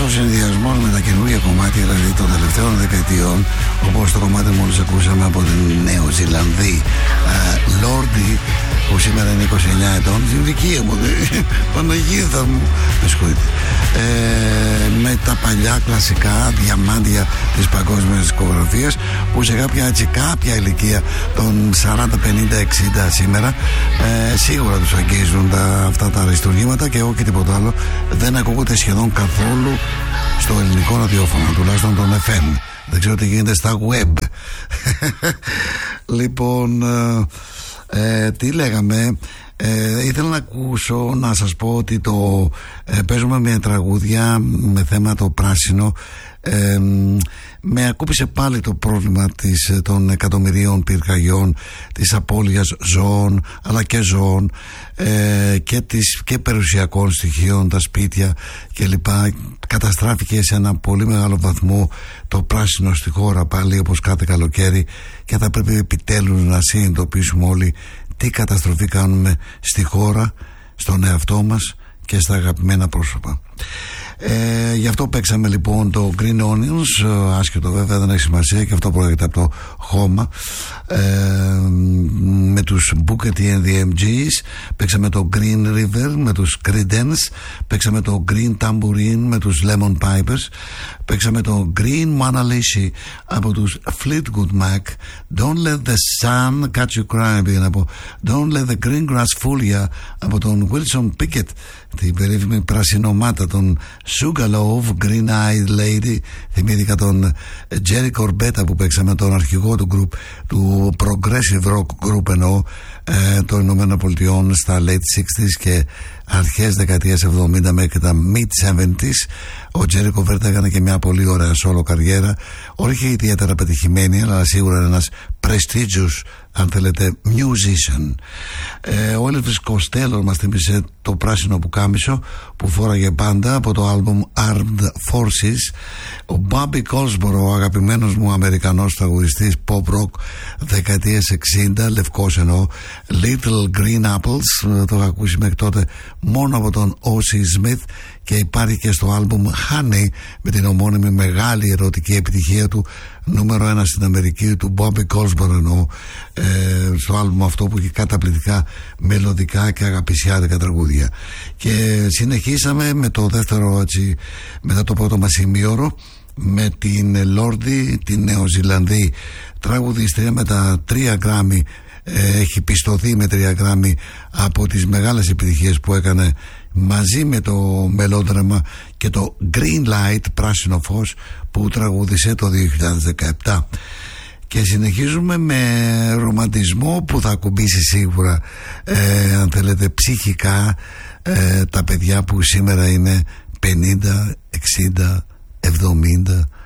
ο συνδυασμός με τα καινούργια κομμάτια, δηλαδή των τελευταίων δεκαετιών, όπως το κομμάτι μόλις ακούσαμε από την Νέο Ζηλανδή Lordi, που σήμερα είναι 29 ετών, στην ηλικία μου, Παναγίδα μου, με συγχωρείτε, με τα παλιά κλασικά διαμάντια της παγκόσμιας δισκογραφίας, που σε κάποια ηλικία των 40, 50, 60 σήμερα σίγουρα τους αγγίζουν αυτά τα αριστουργήματα, και εγώ και τίποτα άλλο δεν ακούγονται σχεδόν καθόλου στο ελληνικό ραδιόφωνο, τουλάχιστον τον FM. Δεν ξέρω τι γίνεται στα web. Λοιπόν, τι λέγαμε, ήθελα να ακούσω, να σας πω ότι παίζουμε μια τραγούδια με θέμα το πράσινο. Με ακούπησε πάλι το πρόβλημα των εκατομμυρίων πυρκαγιών, της απώλειας ζώων αλλά και ζώων, και περιουσιακών στοιχείων, τα σπίτια κλπ. Καταστράφηκε σε ένα πολύ μεγάλο βαθμό το πράσινο στη χώρα πάλι, όπως κάθε καλοκαίρι, και θα πρέπει επιτέλους να συνειδητοποιήσουμε όλοι τι καταστροφή κάνουμε στη χώρα, στον εαυτό μας και στα αγαπημένα πρόσωπα. Γι' αυτό παίξαμε λοιπόν το Green Onions, άσχετο βέβαια, δεν έχει σημασία, και αυτό προέρχεται από το χώμα, με τους Booker T and the MGs. Παίξαμε το Green River με τους Creedence, παίξαμε το Green Tambourine με τους Lemon Pipers, παίξαμε το Green Manalishi από τους Fleetwood Mac, Don't Let the Sun Catch You Crying πήγαινε από Don't Let the Green Grass Fool Ya από τον Wilson Pickett, την περίφημη πρασινομάτα, τον Sugarloaf, Green Eyed Lady. Θυμήθηκα τον Jerry Corbetta που παίξαμε, τον αρχηγό του group, του progressive rock group εννοώ, των Ηνωμένων Πολιτειών στα late 60s και αρχές δεκαετίας 70 μέχρι τα mid 70s. Ο Jerry Corbetta έκανε και μια πολύ ωραία solo καριέρα, όχι ιδιαίτερα πετυχημένη, αλλά σίγουρα ένας prestigious, αν θέλετε, musician. Ο Elvis Costello μας θύμισε το πράσινο πουκάμισο που φόραγε πάντα από το album Armed Forces. Ο Bobby Goldsboro, ο αγαπημένος μου Αμερικανός τραγουδιστής pop rock δεκαετίες 60, λευκός εννοώ, Little Green Apples, το έχω ακούσει μέχρι τότε μόνο από τον O.C. Smith, και υπάρχει και στο άλμπουμ Honey με την ομώνυμη μεγάλη ερωτική επιτυχία του, νούμερο 1 στην Αμερική, του Bobby Goldsboro εννοώ, στο άλμπουμ αυτό που έχει καταπληκτικά μελωδικά και αγαπησιάδικα τραγούδια. Και συνεχίσαμε με το δεύτερο, έτσι, μετά το πρώτο μας ημίωρο, με την Lordi, την Νεοζηλανδή τραγουδίστρια με τα 3 Grammy. Έχει πιστωθεί με 3 Grammy από τις μεγάλες επιτυχίες που έκανε μαζί με το μελόδραμα και το Green Light, πράσινο φως, που τραγούδισε το 2017. Και συνεχίζουμε με ρομαντισμό που θα ακουμπήσει σίγουρα, αν θέλετε, ψυχικά τα παιδιά που σήμερα είναι 50, 60, 70